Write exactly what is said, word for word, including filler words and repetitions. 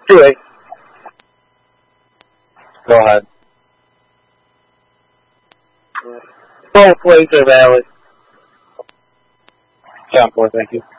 Too late. Go ahead. Both ways are valid. Count four, thank you.